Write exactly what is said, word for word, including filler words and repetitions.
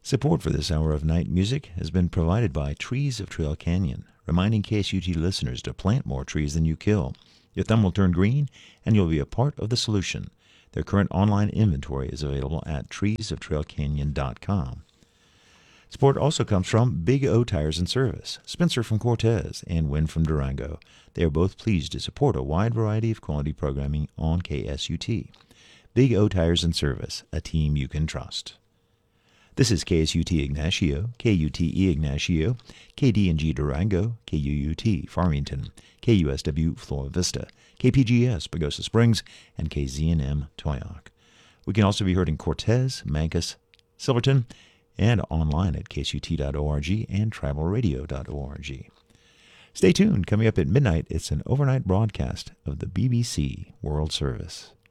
Support for this hour of night music has been provided by Trees of Trail Canyon, reminding K S U T listeners to plant more trees than you kill. Your thumb will turn green, and you'll be a part of the solution. Their current online inventory is available at trees of trail canyon dot com. Support also comes from Big O Tires and Service, Spencer from Cortez, and Wynn from Durango. They are both pleased to support a wide variety of quality programming on K S U T. Big O Tires and Service, a team you can trust. This is K S U T Ignacio, K U T E Ignacio, K D and G Durango, K U U T Farmington, K U S W Flora Vista, K P G S Pagosa Springs, and K Z N M Toyoak. We can also be heard in Cortez, Mancos, Silverton, and online at K S U T dot org and tribal radio dot org. Stay tuned. Coming up at midnight, it's an overnight broadcast of the B B C World Service.